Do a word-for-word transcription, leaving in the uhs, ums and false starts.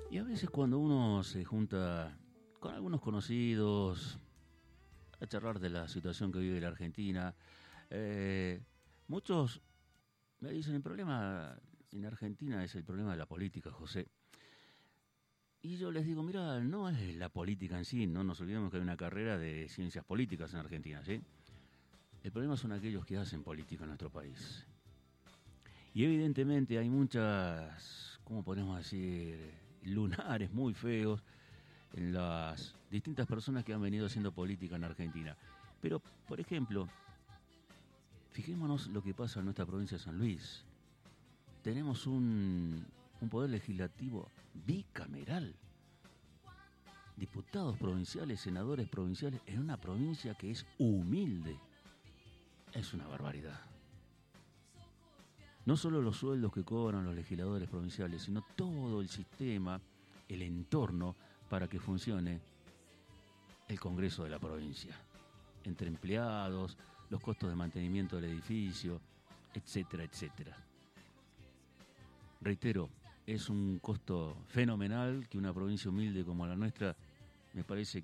Y a veces cuando uno se junta con algunos conocidos a charlar de la situación que vive la Argentina, eh, muchos me dicen, el problema en Argentina es el problema de la política, José. Y yo les digo, mira, no es la política en sí, no nos olvidemos que hay una carrera de ciencias políticas en Argentina, ¿sí? El problema son aquellos que hacen política en nuestro país. Y evidentemente hay muchas, ¿cómo podemos decir?, lunares muy feos en las distintas personas que han venido haciendo política en Argentina. Pero, por ejemplo, fijémonos lo que pasa en nuestra provincia de San Luis. Tenemos un, un poder legislativo bicameral. Diputados provinciales, senadores provinciales, en una provincia que es humilde. Es una barbaridad. No solo los sueldos que cobran los legisladores provinciales, sino todo el sistema, el entorno para que funcione el Congreso de la provincia. Entre empleados, los costos de mantenimiento del edificio, etcétera, etcétera. Reitero, es un costo fenomenal que una provincia humilde como la nuestra, me parece